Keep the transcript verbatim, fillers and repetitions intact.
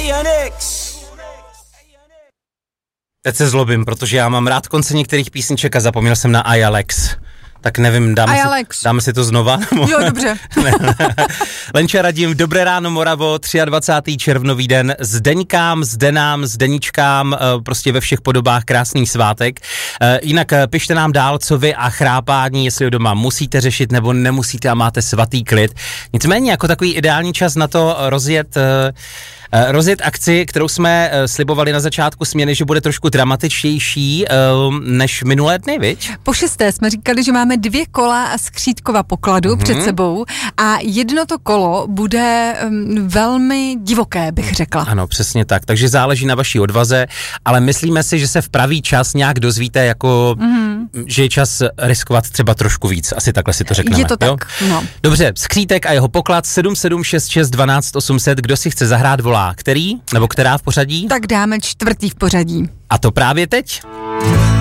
Teď se zlobím, protože já mám rád konce některých písniček a zapomněl jsem na Ajax. Tak nevím, dáme, si, dáme si to znova? Jo, dobře. Lenča Radim, dobré ráno Moravo, dvacátého třetího červnový den, Zdeňkám, Zdenám, Zdeničkám, prostě ve všech podobách krásný svátek. Jinak pište nám dál, co vy a chrápání, jestli ho doma musíte řešit nebo nemusíte a máte svatý klid. Nicméně jako takový ideální čas na to rozjet... rozjet akci, kterou jsme slibovali na začátku směny, že bude trošku dramatičtější než minulé dny, viď? Po šesté jsme říkali, že máme dvě kola a skřítkova pokladu mm-hmm. před sebou a jedno to kolo bude um, velmi divoké, bych řekla. Ano, přesně tak, takže záleží na vaší odvaze, ale myslíme si, že se v pravý čas nějak dozvíte, jako, mm-hmm. že je čas riskovat třeba trošku víc, asi takhle si to řekneme. Je to tak, jo? No. Dobře, skřítek a jeho poklad sedm sedm šest šest dvanáct osm set, kdo si chce zahrát, volá. Který? Nebo která v pořadí? Tak dáme čtvrtý v pořadí. A to právě teď.